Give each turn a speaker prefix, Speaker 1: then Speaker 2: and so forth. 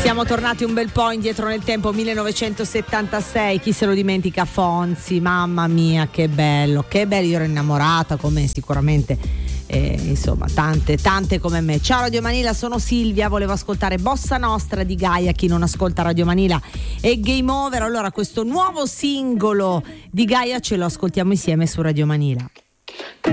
Speaker 1: Siamo tornati un bel po' indietro nel tempo, 1976, chi se lo dimentica, Fonzi, mamma mia che bello, io ero innamorata come sicuramente insomma tante come me. Ciao Radio Manila, sono Silvia, volevo ascoltare Bossa Nostra di Gaia, chi non ascolta Radio Manila è game over. Allora questo nuovo singolo di Gaia ce lo ascoltiamo insieme su Radio Manila.